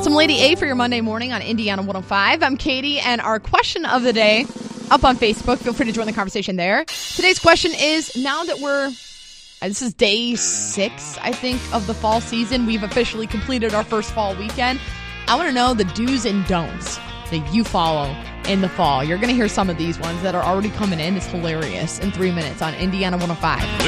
Some Lady A for your Monday morning on Indiana 105. I'm Katie, and our question of the day up on Facebook. Feel free to join the conversation there. Today's question is, now that this is day 6, I think, of the fall season. We've officially completed our first fall weekend. I want to know the do's and don'ts that you follow in the fall. You're going to hear some of these ones that are already coming in. It's hilarious in 3 minutes on Indiana 105.